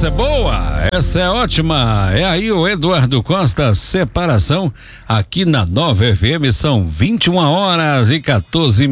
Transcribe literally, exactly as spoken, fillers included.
Essa é boa, essa é ótima. É aí o Eduardo Costa, Separação, aqui na Nova F M. São vinte e uma horas e quatorze